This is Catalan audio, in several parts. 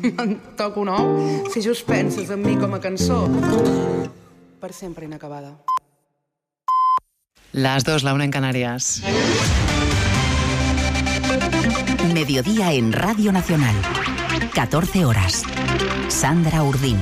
Me'n toco un ou si just penses en mi com a cançó. Per sempre inacabada. Las 2, la 1 en Canarias. Mediodía en Radio Nacional. 14 horas. Sandra Urdín.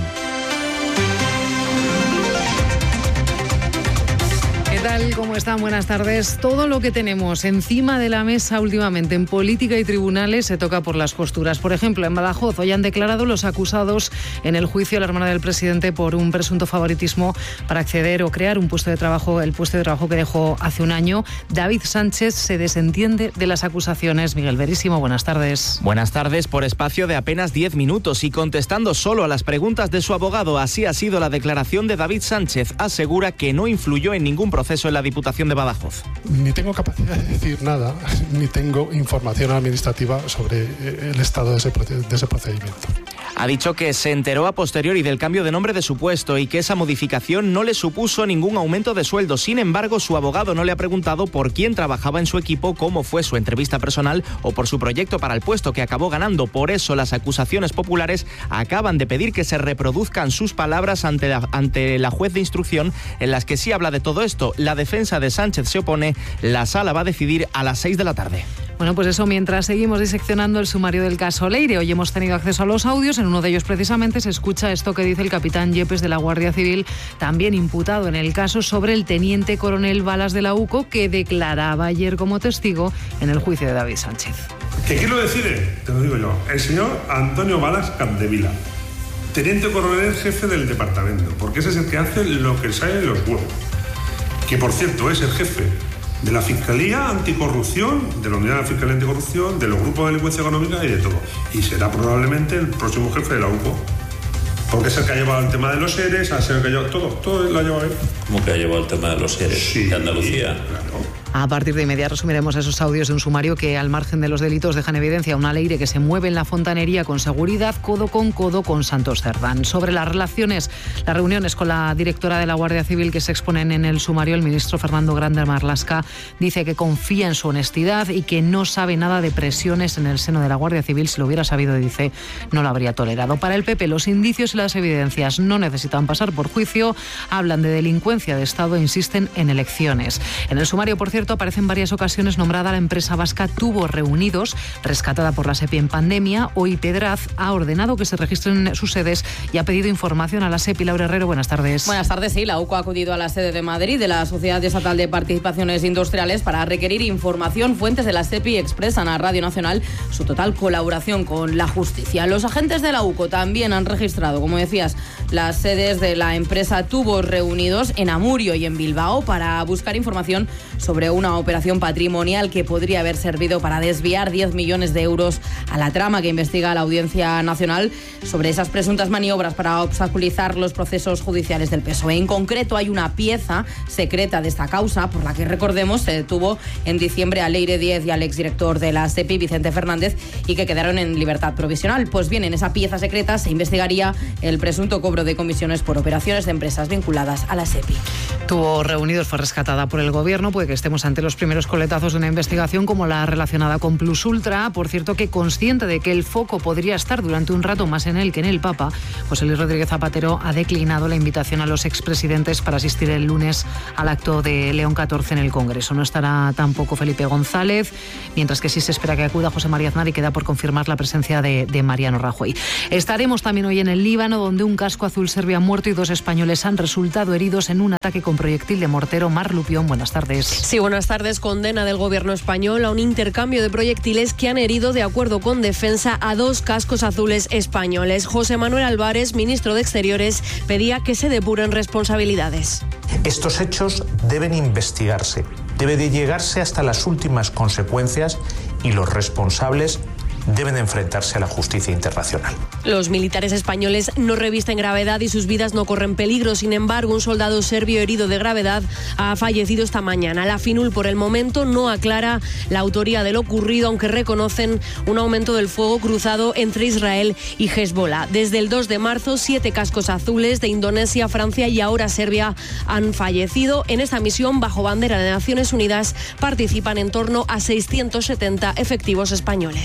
¿Qué tal? ¿Cómo están? Buenas tardes. Todo lo que tenemos encima de la mesa últimamente en política y tribunales se toca por las costuras. Por ejemplo, en Badajoz hoy han declarado los acusados en el juicio a la hermana del presidente por un presunto favoritismo para acceder o crear un puesto de trabajo, el puesto de trabajo que dejó hace un año. David Sánchez se desentiende de las acusaciones. Miguel Verísimo, buenas tardes. Buenas tardes. Por espacio de apenas 10 minutos y contestando solo a las preguntas de su abogado. Así ha sido la declaración de David Sánchez. Asegura que no influyó en ningún proceso en la Diputación de Badajoz. Ni tengo capacidad de decir nada, ni tengo información administrativa sobre el estado de ese procedimiento. Ha dicho que se enteró a posteriori del cambio de nombre de su puesto y que esa modificación no le supuso ningún aumento de sueldo. Sin embargo, su abogado no le ha preguntado por quién trabajaba en su equipo, cómo fue su entrevista personal o por su proyecto para el puesto que acabó ganando. Por eso, las acusaciones populares acaban de pedir que se reproduzcan sus palabras ante la juez de instrucción, en las que sí habla de todo esto. La defensa de Sánchez se opone. La sala va a decidir a las 6 de la tarde. Bueno, pues eso, mientras seguimos diseccionando el sumario del caso Leire. Hoy hemos tenido acceso a los audios. En uno de ellos, precisamente, se escucha esto que dice el capitán Yepes de la Guardia Civil, también imputado en el caso, sobre el teniente coronel Balas de la UCO, que declaraba ayer como testigo en el juicio de David Sánchez. ¿Que quién lo decide? Te lo digo yo. El señor Antonio Balas Capdevila, teniente coronel jefe del departamento, porque ese es el que hace lo que sale en los huevos. Que, por cierto, es el jefe de la Fiscalía Anticorrupción, de la Unidad de la Fiscalía Anticorrupción, de los grupos de delincuencia económica y de todo. Y será probablemente el próximo jefe de la UCO. Porque es el que ha llevado el tema de los ERES, ha sido el que ha llevado todo lo ha llevado él. ¿Cómo que ha llevado el tema de los ERES? Sí, de Andalucía. Claro. A partir de inmediato resumiremos esos audios de un sumario que, al margen de los delitos, dejan evidencia una Leire que se mueve en la fontanería con seguridad, codo con Santos Cerdán. Sobre las reuniones con la directora de la Guardia Civil que se exponen en el sumario, el ministro Fernando Grande Marlaska dice que confía en su honestidad y que no sabe nada de presiones en el seno de la Guardia Civil. Si lo hubiera sabido, dice, no lo habría tolerado. Para el PP, los indicios y las evidencias no necesitan pasar por juicio. Hablan de delincuencia de Estado e insisten en elecciones. En el sumario, por cierto, aparece en varias ocasiones nombrada la empresa vasca Tubos Reunidos, rescatada por la SEPI en pandemia. Hoy Pedraz ha ordenado que se registren sus sedes y ha pedido información a la SEPI. Laura Herrero, buenas tardes. Buenas tardes, sí. La UCO ha acudido a la sede de Madrid de la Sociedad Estatal de Participaciones Industriales para requerir información. Fuentes de la SEPI expresan a Radio Nacional su total colaboración con la justicia. Los agentes de la UCO también han registrado, como decías, las sedes de la empresa Tubos Reunidos en Amurio y en Bilbao para buscar información sobre una operación patrimonial que podría haber servido para desviar 10 millones de euros a la trama que investiga la Audiencia Nacional sobre esas presuntas maniobras para obstaculizar los procesos judiciales del PSOE. En concreto, hay una pieza secreta de esta causa por la que, recordemos, se detuvo en diciembre a Leire Díez y al exdirector de la SEPI, Vicente Fernández, y que quedaron en libertad provisional. Pues bien, en esa pieza secreta se investigaría el presunto cobro de comisiones por operaciones de empresas vinculadas a la SEPI. Tubos Reunidos fue rescatada por el Gobierno. Puede que estemos ante los primeros coletazos de una investigación como la relacionada con Plus Ultra. Por cierto, que consciente de que el foco podría estar durante un rato más en él que en el Papa, José Luis Rodríguez Zapatero ha declinado la invitación a los expresidentes para asistir el lunes al acto de León XIV en el Congreso. No estará tampoco Felipe González, mientras que sí se espera que acuda José María Aznar y queda por confirmar la presencia de Mariano Rajoy. Estaremos también hoy en el Líbano, donde un casco azul serbio ha muerto y 2 españoles han resultado heridos en un ataque con proyectil de mortero. Mar Lupión, buenas tardes. Sí, buenas tardes. Condena del Gobierno español a un intercambio de proyectiles que han herido, de acuerdo con Defensa, a 2 cascos azules españoles. José Manuel Álvarez, ministro de Exteriores, pedía que se depuren responsabilidades. Estos hechos deben investigarse, debe de llegarse hasta las últimas consecuencias y los responsables deben enfrentarse a la justicia internacional. Los militares españoles no revisten gravedad y sus vidas no corren peligro. Sin embargo, un soldado serbio herido de gravedad ha fallecido esta mañana. La FINUL, por el momento, no aclara la autoría de lo ocurrido, aunque reconocen un aumento del fuego cruzado entre Israel y Hezbollah. Desde el 2 de marzo, 7 cascos azules de Indonesia, Francia y ahora Serbia han fallecido. En esta misión, bajo bandera de Naciones Unidas, participan en torno a 670 efectivos españoles.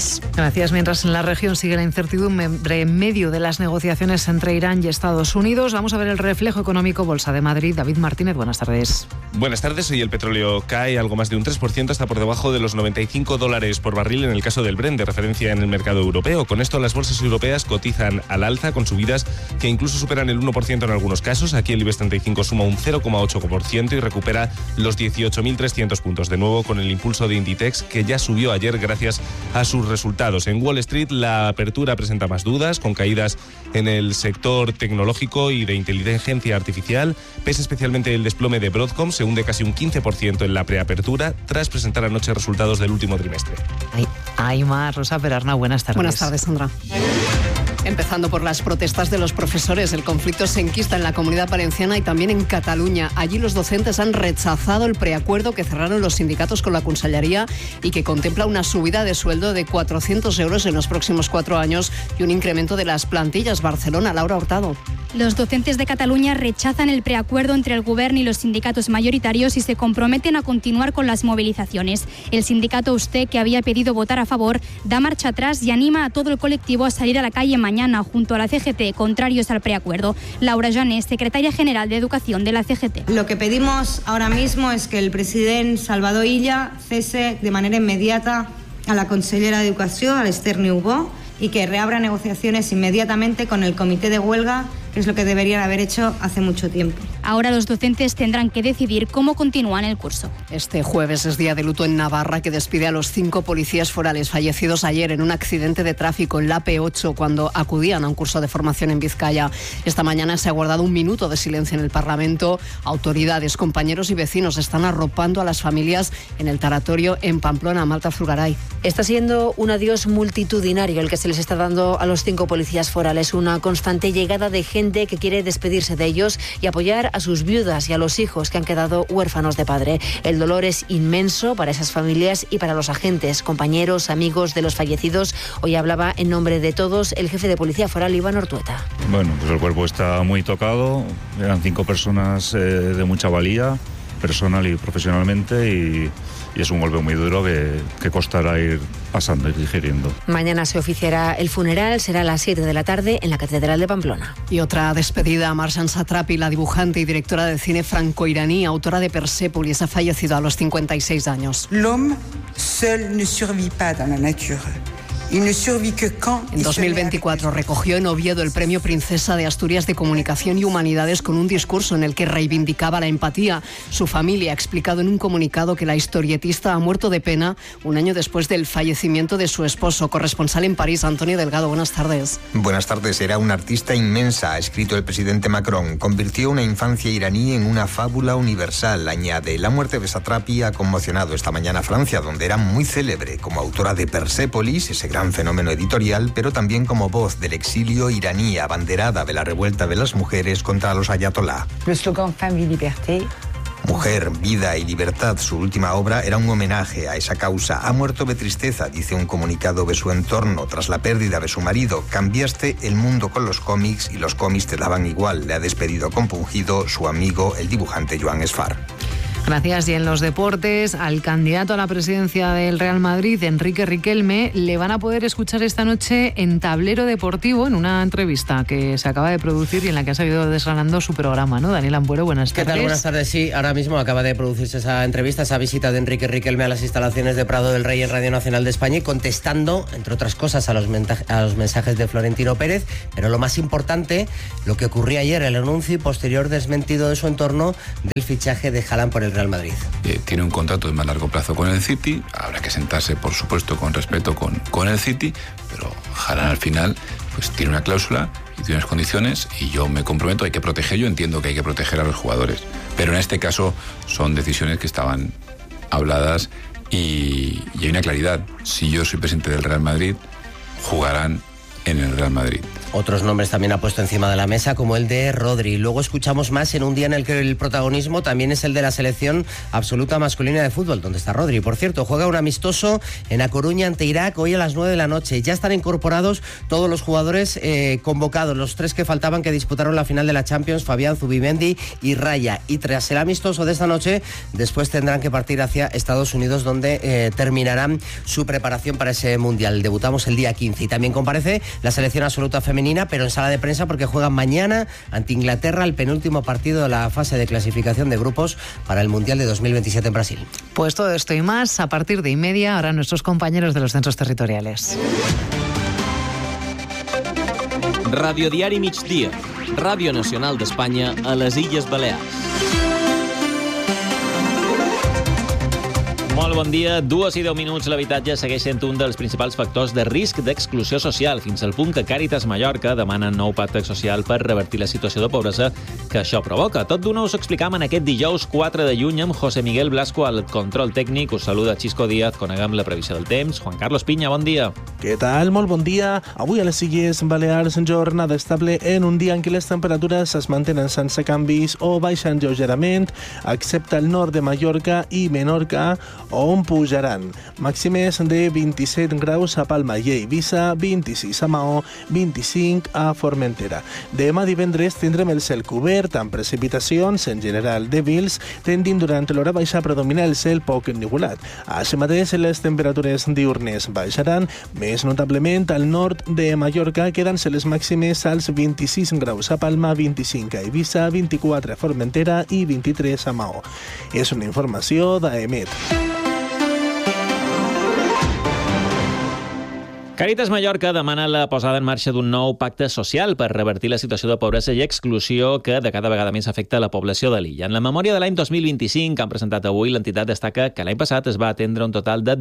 Gracias. Mientras en la región sigue la incertidumbre en medio de las negociaciones entre Irán y Estados Unidos, vamos a ver el reflejo económico. Bolsa de Madrid. David Martínez, buenas tardes. Buenas tardes. Hoy el petróleo cae algo más de un 3%, está por debajo de los $95 por barril en el caso del Brent, de referencia en el mercado europeo. Con esto las bolsas europeas cotizan al alza con subidas que incluso superan el 1% en algunos casos. Aquí el IBEX 35 suma un 0,8% y recupera los 18.300 puntos. De nuevo con el impulso de Inditex, que ya subió ayer gracias a sus resultados. En Wall Street la apertura presenta más dudas, con caídas en el sector tecnológico y de inteligencia artificial. Pese especialmente el desplome de Broadcom, se hunde casi un 15% en la preapertura tras presentar anoche resultados del último trimestre. Hay más. Rosa Perarna, buenas tardes. Buenas tardes, Sandra. Empezando por las protestas de los profesores, el conflicto se enquista en la Comunidad Valenciana y también en Cataluña. Allí los docentes han rechazado el preacuerdo que cerraron los sindicatos con la Consellería y que contempla una subida de sueldo de 400 euros en los próximos 4 años y un incremento de las plantillas. Barcelona, Laura Hurtado. Los docentes de Cataluña rechazan el preacuerdo entre el Govern y los sindicatos mayoritarios y se comprometen a continuar con las movilizaciones. El sindicato USTE, que había pedido votar a favor, da marcha atrás y anima a todo el colectivo a salir a la calle mañana junto a la CGT, contrarios al preacuerdo. Laura Jané, secretaria general de Educación de la CGT. Lo que pedimos ahora mismo es que el presidente Salvador Illa cese de manera inmediata a la consellera de Educación, a l'Esther Niubó, y que reabra negociaciones inmediatamente con el comité de huelga, que es lo que deberían haber hecho hace mucho tiempo. Ahora los docentes tendrán que decidir cómo continúan el curso. Este jueves es día de luto en Navarra, que despide a los 5 policías forales fallecidos ayer en un accidente de tráfico en la AP8 cuando acudían a un curso de formación en Vizcaya. Esta mañana se ha guardado un minuto de silencio en el Parlamento. Autoridades, compañeros y vecinos están arropando a las familias en el tanatorio en Pamplona. Marta Zurgaray. Está siendo un adiós multitudinario el que se les está dando a los 5 policías forales, una constante llegada de gente que quiere despedirse de ellos y apoyar a sus viudas y a los hijos que han quedado huérfanos de padre. El dolor es inmenso para esas familias y para los agentes, compañeros, amigos de los fallecidos. Hoy hablaba en nombre de todos el jefe de Policía Foral, Iván Ortueta. Bueno, pues el cuerpo está muy tocado, eran 5 personas de mucha valía, personal y profesionalmente, y es un golpe muy duro que costará ir pasando y digiriendo. Mañana se oficiará el funeral, será a las 7 de la tarde en la Catedral de Pamplona. Y otra despedida. Marjan Satrapi, la dibujante y directora de cine franco-iraní, autora de Persépolis, ha fallecido a los 56 años. L'homme seul ne survit pas dans la nature. En 2024 recogió en Oviedo el Premio Princesa de Asturias de Comunicación y Humanidades con un discurso en el que reivindicaba la empatía. Su familia ha explicado en un comunicado que la historietista ha muerto de pena un año después del fallecimiento de su esposo. Corresponsal en París, Antonio Delgado, buenas tardes. Buenas tardes. Era una artista inmensa, ha escrito el presidente Macron. Convirtió una infancia iraní en una fábula universal, añade. La muerte de Satrapi ha conmocionado esta mañana a Francia, donde era muy célebre como autora de Persépolis, ese gran fenómeno editorial, pero también como voz del exilio iraní, abanderada de la revuelta de las mujeres contra los ayatolá. Le slogan Femme et Liberté. Mujer, vida y libertad, su última obra, era un homenaje a esa causa. Ha muerto de tristeza, dice un comunicado de su entorno, tras la pérdida de su marido. Cambiaste el mundo con los cómics y los cómics te daban igual. Le ha despedido compungido su amigo, el dibujante Joan Esfar. Gracias. Y en los deportes, al candidato a la presidencia del Real Madrid, Enrique Riquelme, le van a poder escuchar esta noche en Tablero Deportivo, en una entrevista que se acaba de producir y en la que ha seguido desgranando su programa, ¿no? Daniel Ampuero, buenas tardes. ¿Qué tal? Buenas tardes. Sí, ahora mismo acaba de producirse esa entrevista, esa visita de Enrique Riquelme a las instalaciones de Prado del Rey en Radio Nacional de España y contestando, entre otras cosas, a los mensajes de Florentino Pérez, pero lo más importante, lo que ocurría ayer, el anuncio y posterior desmentido de su entorno del fichaje de Haaland por el Real Madrid. Tiene un contrato de más largo plazo con el City, habrá que sentarse, por supuesto, con respeto con el City, pero Haaland al final pues tiene una cláusula y tiene unas condiciones y yo me comprometo, hay que proteger, yo entiendo que hay que proteger a los jugadores, pero en este caso son decisiones que estaban habladas y hay una claridad, si yo soy presidente del Real Madrid, jugarán en el Real Madrid. Otros nombres también ha puesto encima de la mesa, como el de Rodri. Luego escuchamos más en un día en el que el protagonismo también es el de la selección absoluta masculina de fútbol, donde está Rodri. Por cierto, juega un amistoso en A Coruña ante Irak hoy a las 9 de la noche. Ya están incorporados todos los jugadores convocados, los 3 que faltaban que disputaron la final de la Champions, Fabián, Zubimendi y Raya. Y tras el amistoso de esta noche, después tendrán que partir hacia Estados Unidos, donde terminarán su preparación para ese Mundial. Debutamos el día 15 y también comparece la selección absoluta femenina, pero en sala de prensa porque juegan mañana ante Inglaterra el penúltimo partido de la fase de clasificación de grupos para el Mundial de 2027 en Brasil. Pues todo esto y más a partir de 1:30 ahora nuestros compañeros de los centros territoriales. Radiodiari Migdia, Ràdio Nacional d'Espanya a les Illes Balears. Molt bon dia. 2:10. L'habitatge segueix sent un dels principals factors de risc d'exclusió social, fins al punt que Càritas Mallorca demana nou pacte social per revertir la situació de pobresa que això provoca. Tot d'una us ho explicam en aquest dijous 4 de juny amb José Miguel Blasco al control tècnic. Us saluda Xisco Díaz, coneguem la previsió del temps. Juan Carlos Piña, bon dia. Què tal? Molt bon dia. Avui a les Illes Balears, jornada estable en un dia en què les temperatures es mantenen sense canvis o baixen lleugerament, excepte al nord de Mallorca i Menorca, on pujaran. Màximes de 27 graus a Palma i Eivissa, 26 a Maó, 25 a Formentera. Demà divendres tindrem el cel cobert amb precipitacions, en general dèbils, tendint durant l'hora baixa a predominar el cel poc ennuvolat. Així mateix, les temperatures diurnes baixaran, més notablement al nord de Mallorca, quedant-se les màximes als 26 graus a Palma, 25 a Eivissa, 24 a Formentera i 23 a Maó. És una informació d'AEMET. Càritas Mallorca demana la posada en marxa d'un nou pacte social per revertir la situació de pobresa i exclusió que de cada vegada més afecta la població de l'illa. En la memòria de l'any 2025 que han presentat avui, l'entitat destaca que l'any passat es va atendre un total de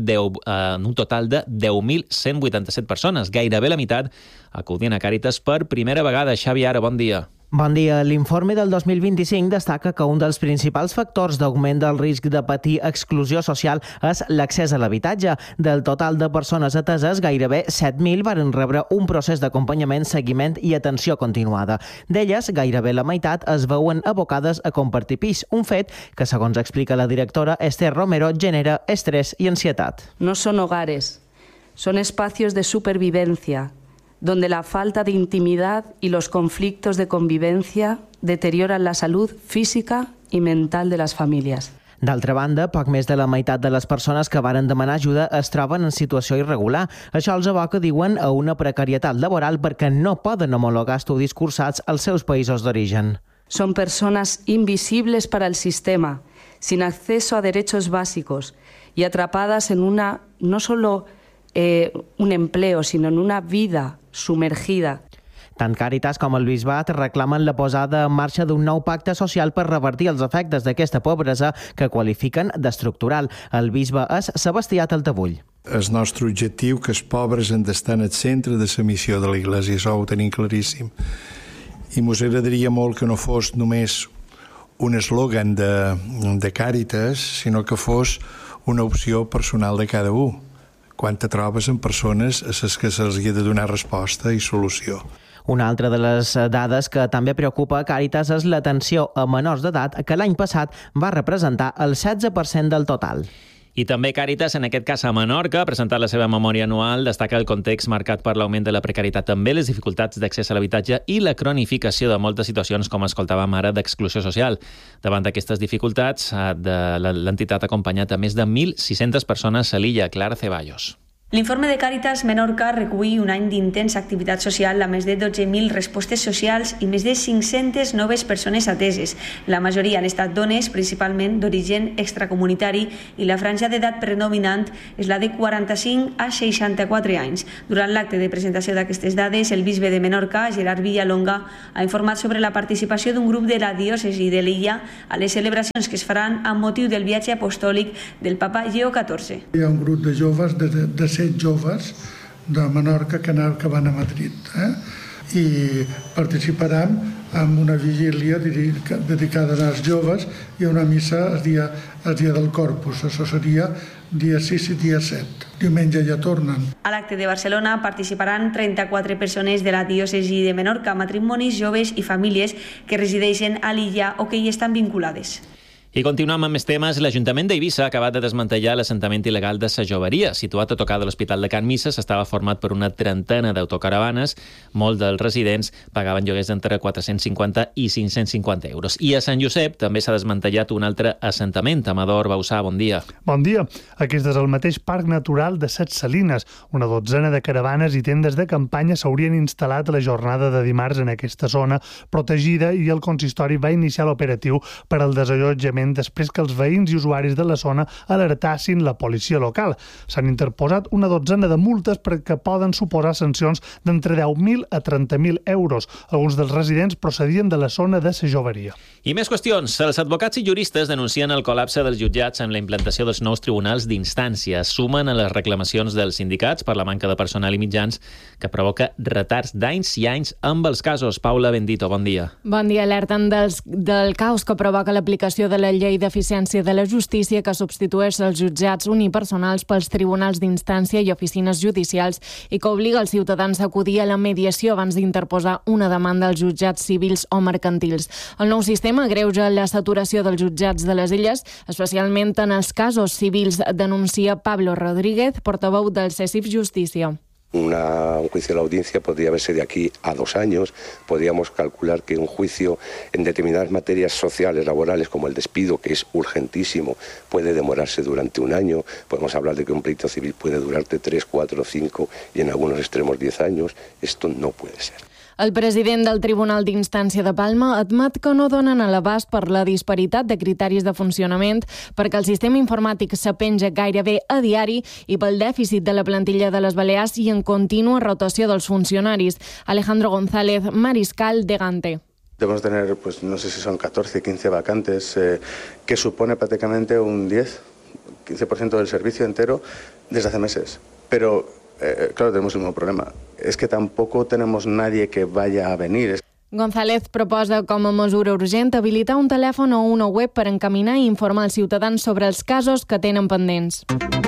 10.187 persones. Gairebé la meitat acudien a Càritas per primera vegada. Xavi Ara, bon dia. Bon dia. L'informe del 2025 destaca que un dels principals factors d'augment del risc de patir exclusió social és l'accés a l'habitatge. Del total de persones ateses, gairebé 7.000 varen rebre un procés d'acompanyament, seguiment i atenció continuada. D'elles, gairebé la meitat es veuen abocades a compartir pis, un fet que, segons explica la directora Esther Romero, genera estrès i ansietat. No son hogares, son espacios de supervivencia, donde la falta de intimidad y los conflictos de convivencia deterioran la salud física y mental de las familias. D'altra banda, poc més de la meitat de les persones que varen demanar ajuda es troben en situació irregular. Això els aboca, diuen, a una precarietat laboral perquè no poden homologar estudis cursats als seus països d'origen. Son personas invisibles para el sistema, sin acceso a derechos básicos y atrapadas en una, no solo un empleo, sinó en una vida sumergida. Tant Càritas com el Bisbat reclamen la posada en marxa d'un nou pacte social per revertir els efectes d'aquesta pobresa que qualifiquen d'estructural. El bisbe és Sebastià Taltabull. El nostre objectiu que els pobres han d'estar en el centre de la missió de l'Església, això ho tenim claríssim. I ens agradaria molt que no fos només un eslògan de Càritas, sinó que fos una opció personal de cada un. Quan te trobes en persones a les que se'ls ha de donar resposta i solució. Una altra de les dades que també preocupa a Càritas és l'atenció a menors d'edat, que l'any passat va representar el 16% del total. I també Càritas, en aquest cas a Menorca, ha presentat la seva memòria anual, destaca el context marcat per l'augment de la precarietat, també les dificultats d'accés a l'habitatge i la cronificació de moltes situacions, com escoltàvem ara, d'exclusió social. Davant d'aquestes dificultats, l'entitat ha acompanyat a més de 1.600 persones a l'illa. Clara Ceballos. L'informe de Càritas Menorca recull un any d'intensa activitat social amb més de 12.000 respostes socials i més de 500 noves persones ateses. La majoria han estat dones, principalment d'origen extracomunitari, i la franja d'edat predominant és la de 45 a 64 anys. Durant l'acte de presentació d'aquestes dades, el bisbe de Menorca, Gerard Villalonga, ha informat sobre la participació d'un grup de la diòcesi de l'illa a les celebracions que es faran amb motiu del viatge apostòlic del papa Lleó XIV. Hi ha un grup de joves, de 7 joves de Menorca que van a Madrid i participaran amb una vigília dedicada als joves i una missa el dia del Corpus. Això seria dia 6 i dia 7. Diumenge ja tornen. A l'acte de Barcelona participaran 34 persones de la diòcesi de Menorca, matrimonis, joves i famílies que resideixen a l'illa o que hi estan vinculades. I continuem amb més temes. L'Ajuntament d'Eivissa ha acabat de desmantellar l'assentament il·legal de Sa Joveria. Situat a tocar de l'Hospital de Can Misses, estava format per una trentena d'autocaravanes. Molts dels residents pagaven lloguers d'entre 450 i 550 euros. I a Sant Josep també s'ha desmantellat un altre assentament. Amador Bausà, bon dia. Bon dia. Aquest és el mateix Parc Natural de Set Salines. Una dotzena de caravanes i tendes de campanya s'haurien instal·lat la jornada de dimarts en aquesta zona protegida i el consistori va iniciar l'operatiu per al desallotjament després que els veïns i usuaris de la zona alertassin la policia local. S'han interposat una dotzena de multes perquè poden suposar sancions d'entre 10.000 a 30.000 euros. Alguns dels residents procedien de la zona de Sa Joveria. I més qüestions. Els advocats i juristes denuncien el col·lapse dels jutjats amb la implantació dels nous tribunals d'instància. Sumen a les reclamacions dels sindicats per la manca de personal i mitjans que provoca retards d'anys i anys amb els casos. Paula Bendito, bon dia. Bon dia. Alerten del caos que provoca l'aplicació de la llei d'eficiència de la justícia que substitueix els jutjats unipersonals pels tribunals d'instància i oficines judicials i que obliga els ciutadans a acudir a la mediació abans d'interposar una demanda als jutjats civils o mercantils. El nou sistema agreuja la saturació dels jutjats de les illes, especialment en els casos civils, denuncia Pablo Rodríguez, portaveu del CESIF Justícia. Un juicio de la audiencia podría verse de aquí a 2 años. Podríamos calcular que un juicio en determinadas materias sociales, laborales, como el despido, que es urgentísimo, puede demorarse durante 1 año. Podemos hablar de que un pleito civil puede durarte 3, 4, 5 y en algunos extremos 10 años. Esto no puede ser. El president del Tribunal d'Instància de Palma admet que no donen a l'abast per la disparitat de criteris de funcionament, perquè el sistema informàtic s'apenja gairebé a diari i pel dèficit de la plantilla de les Balears i en contínua rotació dels funcionaris. Alejandro González, mariscal de Gante. Debemos tener, pues no sé si son 14, 15 vacantes, que supone prácticamente un 15% del servicio entero desde hace meses. Pero claro, tenemos el mismo problema. Es que tampoco tenemos nadie que vaya a venir. González proposa com a mesura urgent habilitar un telèfon o una web per encaminar i informar els ciutadans sobre els casos que tenen pendents.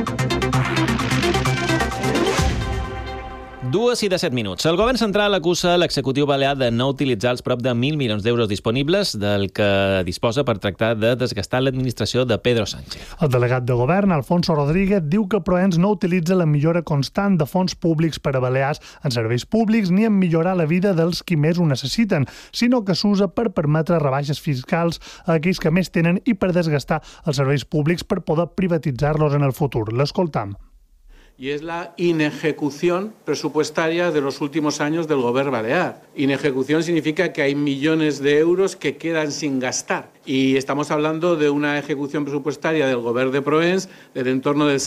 2:17. El govern central acusa l'executiu balear de no utilitzar els prop de 1.000 milions d'euros disponibles del que disposa per tractar de desgastar l'administració de Pedro Sánchez. El delegat de govern, Alfonso Rodríguez, diu que Proens no utilitza la millora constant de fons públics per a Balears en serveis públics ni en millorar la vida dels qui més ho necessiten, sinó que s'usa per permetre rebaixes fiscals a aquells que més tenen i per desgastar els serveis públics per poder privatitzar-los en el futur. L'escoltam. Y es la inejecución presupuestaria de los últimos años del Gobierno balear. Inejecución significa que hay millones de euros que quedan sin gastar. Y estamos hablando de una ejecución presupuestaria del Gobierno de Proens del entorno del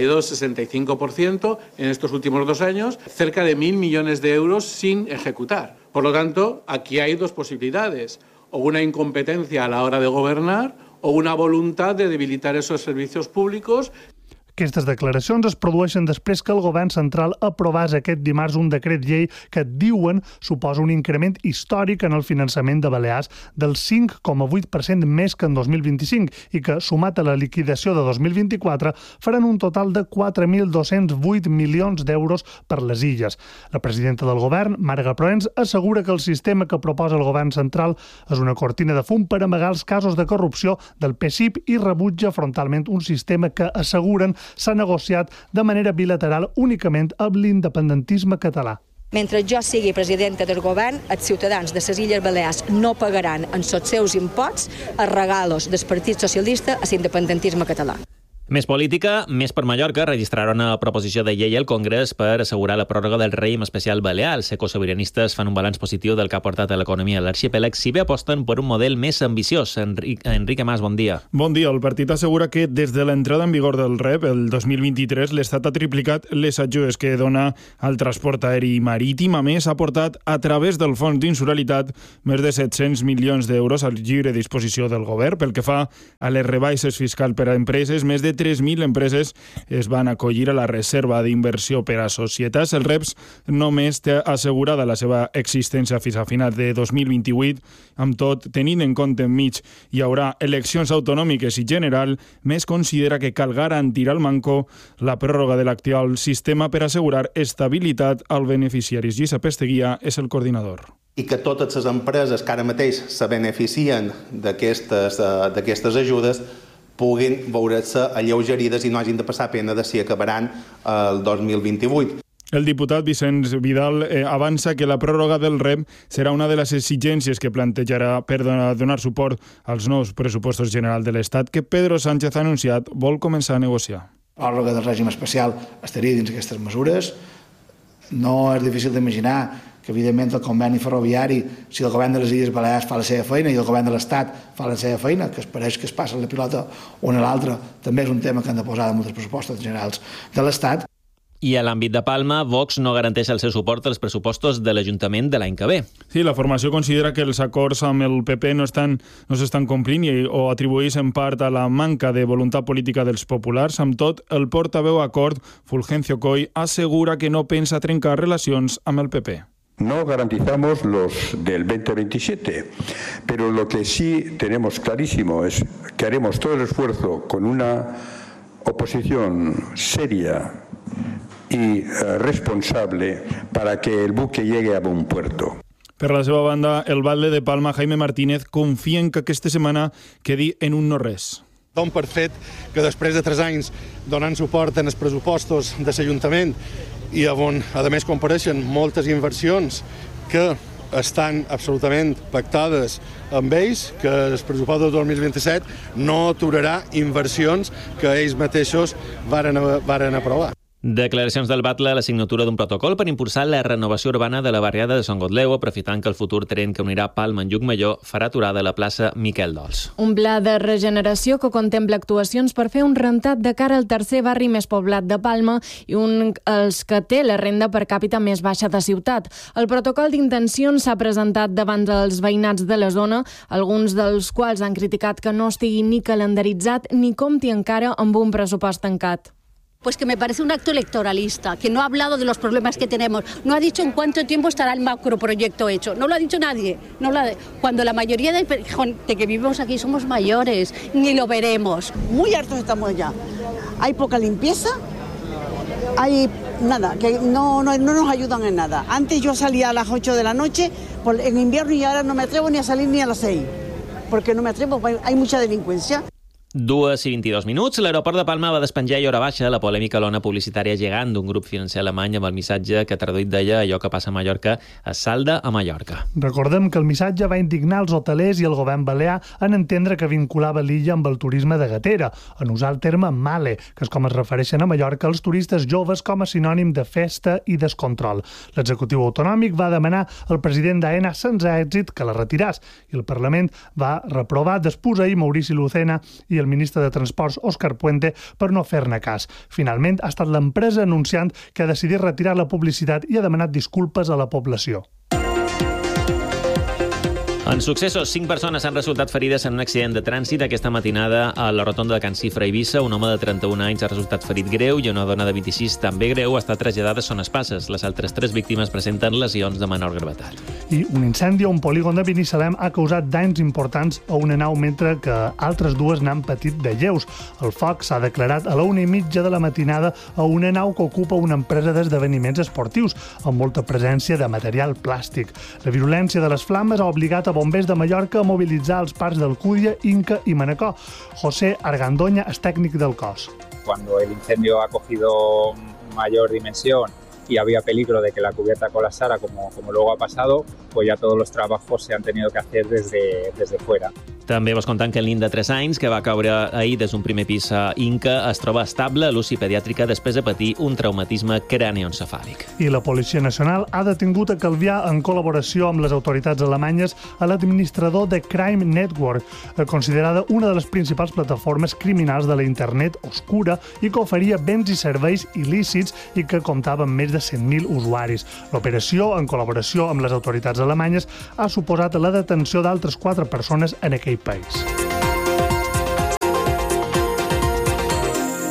62-65% en estos últimos 2 años, cerca de 1.000 millones de euros sin ejecutar. Por lo tanto, aquí hay 2 posibilidades, o una incompetencia a la hora de gobernar o una voluntad de debilitar esos servicios públicos. Aquestes declaracions es produeixen després que el govern central aprovàs aquest dimarts un decret llei que diuen suposa un increment històric en el finançament de Balears del 5,8% més que en 2025 i que, sumat a la liquidació de 2024, faran un total de 4.208 milions d'euros per les illes. La presidenta del govern, Marga Proens, assegura que el sistema que proposa el govern central és una cortina de fum per amagar els casos de corrupció del PSIP i rebutja frontalment un sistema que asseguren s'ha negociat de manera bilateral únicament amb l'independentisme català. Mentre jo sigui presidenta del govern, els ciutadans de les Illes Balears no pagaran en els seus imposts els regalos del Partit Socialista a l'independentisme català. Més política, més per Mallorca, registraran una proposició de llei al Congrés per assegurar la pròrroga del règim especial balear. Els ecosobiranistes fan un balanç positiu del que ha portat a l'economia a l'arxipèlag, si bé aposten per un model més ambiciós. Enrique Mas, bon dia. Bon dia. El partit assegura que des de l'entrada en vigor del REP, el 2023, l'Estat ha triplicat les ajudes que dona al transport aeri i marítim. A més, ha portat a través del Fons d'Insularitat més de 700 milions d'euros al lliure disposició del govern. Pel que fa a les rebaixes fiscals per a empreses, més de 3.000 empreses es van acollir a la reserva d'inversió per a societats. El REPS només té assegurada la seva existència fins a final de 2028. Amb tot, tenint en compte enmig hi haurà eleccions autonòmiques i general, més considera que cal garantir al manco la pròrroga de l'actual sistema per assegurar estabilitat als beneficiaris. Josep Esteguia és el coordinador. I que totes les empreses que ara mateix se beneficien d'aquestes ajudes puguin veure-se alleugerides i no hagin de passar pena de si acabaran el 2028. El diputat Vicenç Vidal avança que la pròrroga del REP serà una de les exigències que plantejarà per donar suport als nous pressupostos generals de l'Estat que Pedro Sánchez ha anunciat vol començar a negociar. La pròrroga del règim especial estaria dins aquestes mesures. No és difícil d'imaginar que, evidentment, el conveni ferroviari, si el govern de les Illes Balears fa la seva feina i el govern de l'Estat fa la seva feina, que es pareix que es passa la pilota una a l'altra, també és un tema que han de posar damunt dels pressupostos generals de l'Estat. I a l'àmbit de Palma, Vox no garanteix el seu suport als pressupostos de l'Ajuntament de l'any que ve. Sí, la formació considera que els acords amb el PP no s'estan complint o atribueix en part a la manca de voluntat política dels populars. Amb tot, el portaveu acord, Fulgencio Coy, assegura que no pensa trencar relacions amb el PP. No garantizamos los del 2027, pero lo que sí tenemos clarísimo es que haremos todo el esfuerzo con una oposición seria y responsable para que el buque llegue a buen puerto. Per la seva banda, el batlle de Palma, Jaime Martínez, confia en que aquesta setmana quedi en un no-res. Dom per fet que després de 3 anys donant suport en els pressupostos de l'Ajuntament i on, a més, compareixen moltes inversions que estan absolutament pactades amb ells, que el pressupost del 2027 no aturarà inversions que ells mateixos varen aprovar. Declaracions del batlle a la signatura d'un protocol per impulsar la renovació urbana de la barriada de Sant Godleu, aprofitant que el futur tren que unirà Palma amb Llucmajor farà aturada a la plaça Miquel Dols. Un pla de regeneració que contempla actuacions per fer un rentat de cara al tercer barri més poblat de Palma i els que té la renda per càpita més baixa de ciutat. El protocol d'intencions s'ha presentat davant dels veïnats de la zona, alguns dels quals han criticat que no estigui ni calendaritzat ni compti encara amb un pressupost tancat. Pues que me parece un acto electoralista, que no ha hablado de los problemas que tenemos, no ha dicho en cuánto tiempo estará el macroproyecto hecho, no lo ha dicho nadie. Cuando la mayoría de que vivimos aquí somos mayores, ni lo veremos. Muy hartos estamos ya. Hay poca limpieza, hay nada, que no nos ayudan en nada. Antes yo salía a las 8 de la noche en invierno y ahora no me atrevo ni a salir ni a las 6, porque no me atrevo, hay mucha delincuencia. 2:22. L'aeroport de Palma va despenjar i hora baixa la polèmica lona publicitària gegant d'un grup financer alemany amb el missatge que traduït deia allò que passa a Mallorca es salda a Mallorca. Recordem que el missatge va indignar els hotelers i el govern balear en entendre que vinculava l'illa amb el turisme de gatera, en usar el terme male, que és com es refereixen a Mallorca els turistes joves com a sinònim de festa i descontrol. L'executiu autonòmic va demanar al president d'AENA sense èxit que la retiràs i el Parlament va reprovar desposseir Maurici Lucena i el ministre de Transports, Òscar Puente, per no fer-ne cas. Finalment, ha estat l'empresa anunciant que ha decidit retirar la publicitat i ha demanat disculpes a la població. En successos, 5 persones han resultat ferides en un accident de trànsit aquesta matinada a la rotonda de Can Cifra, Eivissa. Un home de 31 anys ha resultat ferit greu i una dona de 26 també greu està traslladada a Son Espasses. Les altres 3 víctimes presenten lesions de menor gravetat. I un incendi a un polígon de Binissalem ha causat danys importants a una nau mentre que altres 2 n'han patit de lleus. El foc s'ha declarat a la 1:30 de la matinada a una nau que ocupa una empresa d'esdeveniments esportius amb molta presència de material plàstic. La virulència de les flames ha obligat a bombers de Mallorca a mobilitzar els parcs d'Alcúdia, Inca i Manacor. José Argandoña és tècnic del cos. Cuando el incendio ha cogido mayor dimensión y había peligro de que la cubierta colapsara, como luego ha pasado, pues ya todos los trabajos se han tenido que hacer desde fuera. També vos contant que el nin de 3 anys, que va caure ahir des d'un primer pis a Inca, es troba estable a l'UCI pediàtrica després de patir un traumatisme cranioencefàlic. I la Policia Nacional ha detingut a Calvià en col·laboració amb les autoritats alemanyes a l'administrador de Crime Network, considerada una de les principals plataformes criminals de la internet oscura i que oferia béns i serveis il·lícits i que comptava amb més de 100.000 usuaris. L'operació, en col·laboració amb les autoritats alemanyes, ha suposat la detenció d'altres 4 persones en aquell país.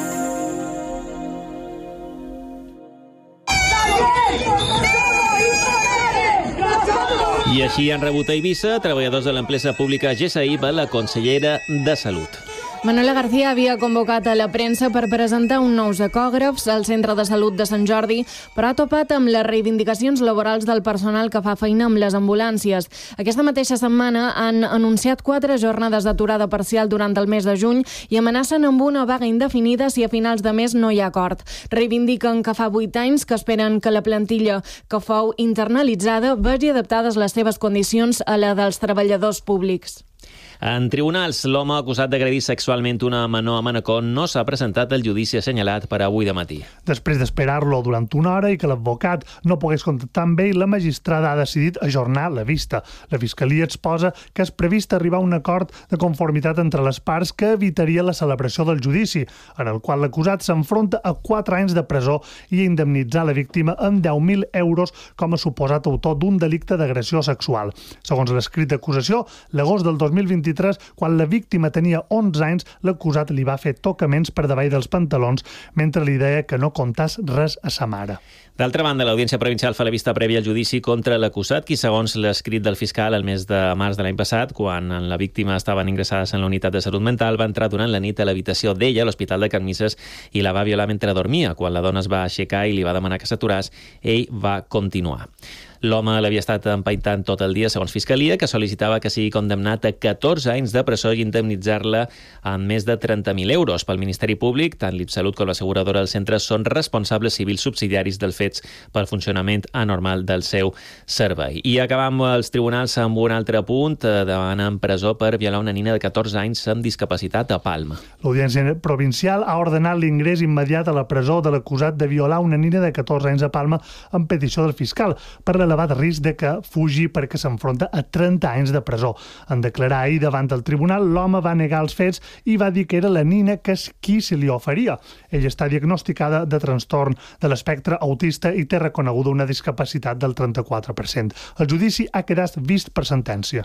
I així han rebut a Eivissa treballadors de l'empresa pública GSI per la consellera de Salut. Manuela García havia convocat a la premsa per presentar uns nous ecògrafs al Centre de Salut de Sant Jordi, però ha topat amb les reivindicacions laborals del personal que fa feina amb les ambulàncies. Aquesta mateixa setmana han anunciat 4 jornades d'aturada parcial durant el mes de juny i amenacen amb una vaga indefinida si a finals de mes no hi ha acord. Reivindiquen que fa 8 anys que esperen que la plantilla que fou internalitzada vegi adaptades les seves condicions a la dels treballadors públics. En tribunals, l'home acusat d'agredir sexualment una menor a Manacor no s'ha presentat al judici assenyalat per avui de matí. Després d'esperar-lo durant una hora i que l'advocat no pogués contactar amb ell, la magistrada ha decidit ajornar la vista. La Fiscalia exposa que és previst arribar a un acord de conformitat entre les parts que evitaria la celebració del judici, en el qual l'acusat s'enfronta a 4 anys de presó i a indemnitzar la víctima amb 10.000 euros com a suposat autor d'un delicte d'agressió sexual. Segons l'escrit d'acusació, l'agost del 2023, quan la víctima tenia 11 anys, l'acusat li va fer tocaments per davall dels pantalons mentre li deia que no contàs res a sa mare. D'altra banda, l'Audiència Provincial fa la vista prèvia al judici contra l'acusat, qui, segons l'escrit del fiscal, el mes de març de l'any passat, quan la víctima estaven ingressades en la unitat de salut mental, va entrar durant la nit a l'habitació d'ella a l'Hospital de Can Misses i la va violar mentre dormia. Quan la dona es va aixecar i li va demanar que s'aturàs, ell va continuar. L'home l'havia estat empaitant tot el dia, segons Fiscalia, que sol·licitava que sigui condemnat a 14 anys de presó i indemnitzar-la amb més de 30.000 euros. Pel Ministeri Públic, tant l'Ipsalut com l'asseguradora del centre són responsables civils subsidiaris dels fets pel funcionament anormal del seu servei. I acabam els tribunals amb un altre punt. Demanen presó per violar una nina de 14 anys amb discapacitat a Palma. L'Audiència Provincial ha ordenat l'ingrés immediat a la presó de l'acusat de violar una nina de 14 anys a Palma en petició del fiscal per l'elevat risc de que fugi perquè s'enfronta a 30 anys de presó. En declarar ahir davant el tribunal, l'home va negar els fets i va dir que era la nina que és qui se li oferia. Ella està diagnosticada de trastorn de l'espectre autista i té reconeguda una discapacitat del 34%. El judici ha quedat vist per sentència.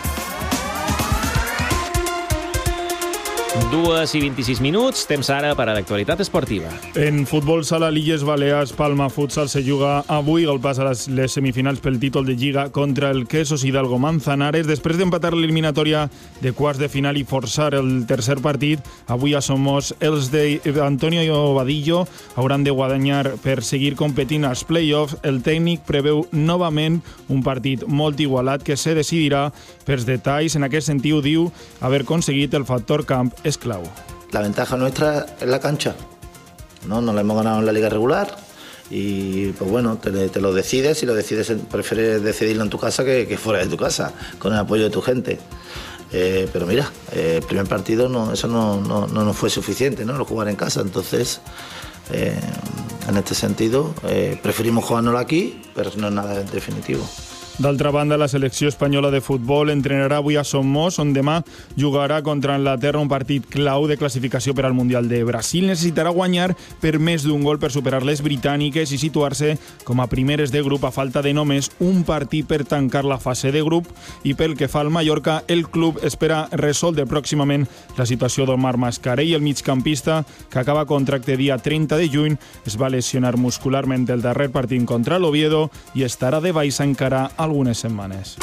2:26, temps ara per a l'actualitat esportiva. En futbol sala, l'Illes Balears Palma Futsal se juga avui el pas a les semifinals pel títol de Lliga contra el Quesos Hidalgo Manzanares. Després d'empatar l'eliminatòria de quarts de final i forçar el tercer partit, avui a Somos els d'Antonio Vadillo hauran de guanyar per seguir competint als play-offs. El tècnic preveu novament un partit molt igualat que se decidirà pels detalls. En aquest sentit, diu haver aconseguit el factor camp es clau. La ventaja nuestra es la cancha. No la hemos ganado en la liga regular y pues bueno, te lo decides y lo decides, prefieres decidirlo en tu casa que fuera de tu casa, con el apoyo de tu gente. Pero mira, el primer partido eso no nos fue suficiente, ¿no? Lo jugar en casa, entonces en este sentido preferimos jugárnoslo aquí, pero no es nada definitivo. D'altra banda, la selecció espanyola de futbol entrenarà avui a Somos, on demà jugarà contra Anglaterra un partit clau de classificació per al Mundial de Brasil. Necessitarà guanyar per més d'un gol per superar les britàniques i situar-se com a primeres de grup a falta de només un partit per tancar la fase de grup. I pel que fa al Mallorca, el club espera resoldre pròximament la situació d'Omar Mascarell. El migcampista, que acaba contracte dia 30 de juny, es va lesionar muscularment el darrer partit contra l'Oviedo i estarà de baixa encara algunes setmanes.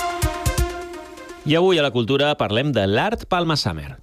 I avui a la cultura parlem de l'Art Palma Summer.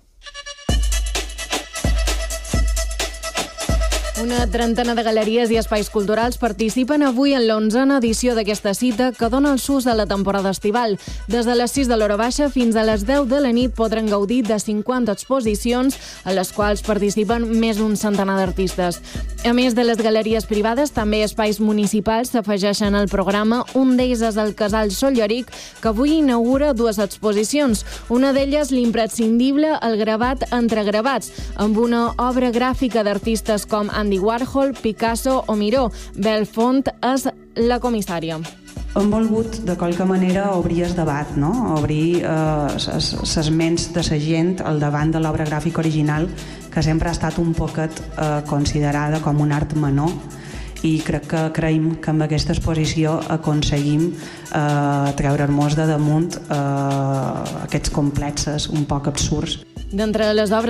Una trentena de galeries i espais culturals participen avui en l'11a edició d'aquesta cita que dona el sus a la temporada estival. Des de les 6 de l'hora baixa fins a les 10 de la nit podran gaudir de 50 exposicions a les quals participen més d'un centenar d'artistes. A més de les galeries privades, també espais municipals s'afegeixen al programa. Un d'ells és el Casal Solleric, que avui inaugura 2 exposicions. Una d'elles, l'imprescindible El gravat entre gravats, amb una obra gràfica d'artistes com Andy Warhol, Picasso o Miró. Belfont és la comissària. Hem volgut, de qualque manera, obrir el debat, no? Obrir les ments de la gent al davant de l'obra gràfica original, que sempre ha estat un poquet considerada com un art menor, i creiem que amb aquesta exposició aconseguim treure-nos de damunt aquests complexes un poc absurds. D'entre les obres